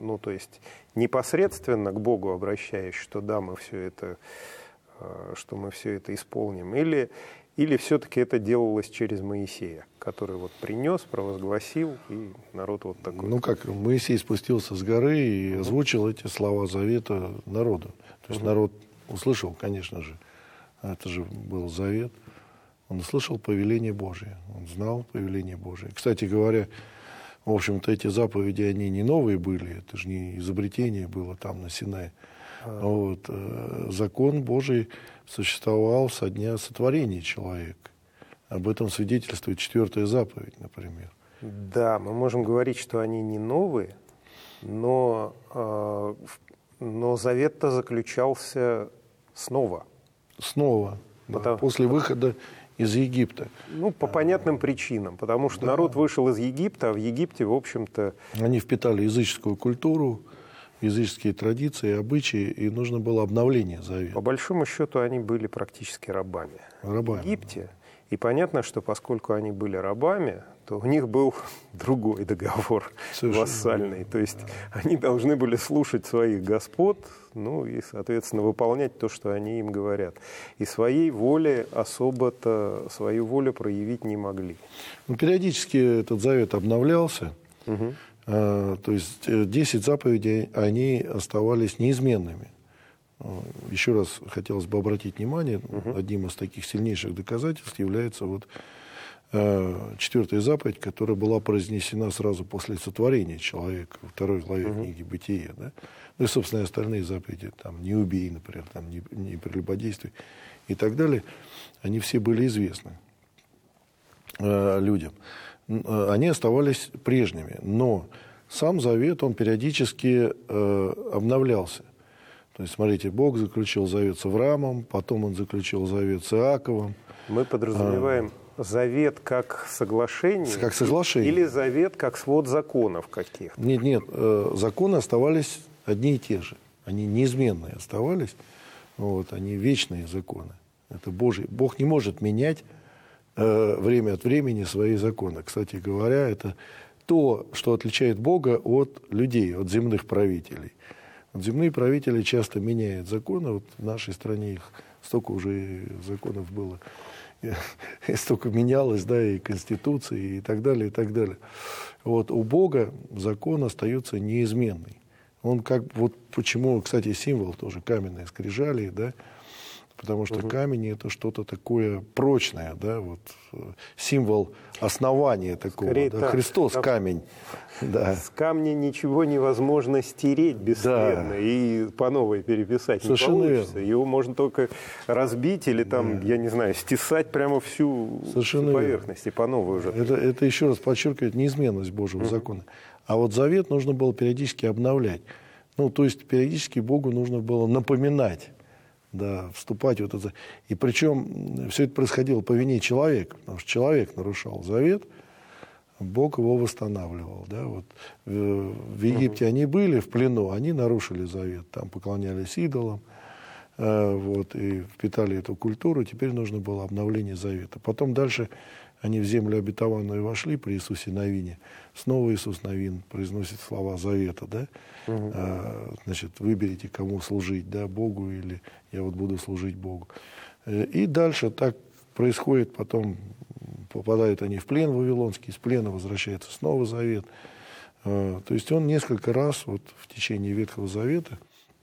ну, то есть непосредственно к Богу обращаясь, что да, мы все это, что мы все это исполним, или все-таки это делалось через Моисея, который вот принес, провозгласил, и народ вот такой. Ну как, Моисей спустился с горы и озвучил эти слова завета народу. То есть народ услышал, конечно же, это же был завет, он услышал повеление Божие, он знал повеление Божие. Кстати говоря, в общем-то, эти заповеди, они не новые были, это же не изобретение было там на Синае. Вот. Закон Божий существовал со дня сотворения человека. Об этом свидетельствует 4-я заповедь, например. Да, мы можем говорить, что они не новые, но завет-то заключался снова. Снова, да, после выхода из Египта. Ну, по понятным причинам, потому что народ вышел из Египта, а в Египте, в общем-то... Они впитали языческую культуру, языческие традиции, обычаи, и нужно было обновление завета. По большому счету они были практически рабами. В Египте. И понятно, что поскольку они были рабами, то у них был другой договор вассальный. То есть они должны были слушать своих господ, ну и, соответственно, выполнять то, что они им говорят. И своей воли особо-то, свою волю проявить не могли. Ну, периодически этот завет обновлялся. То есть 10 заповедей, они оставались неизменными. Еще раз хотелось бы обратить внимание, одним из таких сильнейших доказательств является вот 4-я заповедь, которая была произнесена сразу после сотворения человека, во 2 главе книги Бытия. Да? Ну и, собственно, и остальные заповеди, там, не убей, например, там, не прелюбодействуй и так далее, они все были известны людям. Они оставались прежними, но сам завет, он периодически обновлялся. То есть, смотрите, Бог заключил завет с Авраамом, потом он заключил завет с Иаковом. Мы подразумеваем завет как соглашение? Как соглашение. Или завет как свод законов каких-то? Нет, законы оставались одни и те же. Они неизменные оставались. Вот, они вечные законы. Это Божий. Бог не может менять время от времени свои законы. Кстати говоря, это то, что отличает Бога от людей, от земных правителей. Земные правители часто меняют законы. Вот в нашей стране их столько уже законов было, и столько менялось, да, и Конституции, и так далее, и так далее. Вот у Бога закон остается неизменный. Он как, вот почему, кстати, символ тоже каменные скрижали, да, потому что камень — это что-то такое прочное, да, вот символ основания такого. Скорее да, так, Христос камень. Да. С камня ничего невозможно стереть бесследно и по новой переписать совершенно не получится. Верно. Его можно только разбить или там, я не знаю, стесать прямо всю поверхность и по новой уже. Это еще раз подчеркивает неизменность Божьего закона. А вот завет нужно было периодически обновлять. Ну, то есть периодически Богу нужно было напоминать, да, вступать в это. И причем все это происходило по вине человека, потому что человек нарушал завет, Бог его восстанавливал. Да, вот. В Египте они были в плену, они нарушили завет, там поклонялись идолам, вот, и впитали эту культуру, теперь нужно было обновление завета. Потом дальше они в землю обетованную вошли при Иисусе Навине. Снова Иисус Навин произносит слова завета, да? Значит, выберите, кому служить, да, Богу или я вот буду служить Богу. И дальше так происходит, потом попадают они в плен вавилонский, из плена возвращается снова завет. То есть он несколько раз вот в течение Ветхого Завета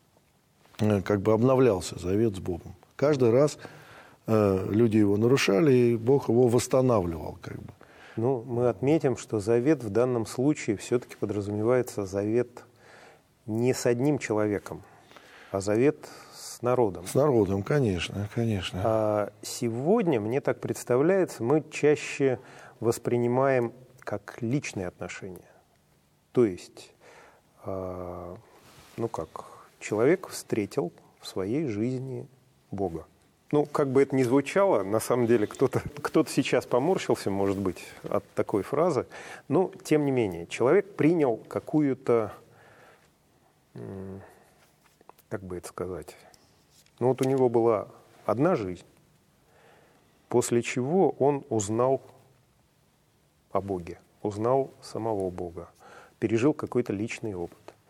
как бы обновлялся завет с Богом. Каждый раз люди его нарушали, и Бог его восстанавливал как бы. Ну, мы отметим, что завет в данном случае все-таки подразумевается завет не с одним человеком, а завет с народом. С народом, конечно, конечно. А сегодня, мне так представляется, мы чаще воспринимаем как личные отношения. То есть, ну как, человек встретил в своей жизни Бога. Ну, как бы это ни звучало, на самом деле кто-то сейчас поморщился, может быть, от такой фразы, но, тем не менее, человек принял какую-то, как бы это сказать, ну вот у него была одна жизнь, после чего он узнал о Боге, узнал самого Бога, пережил какой-то личный опыт.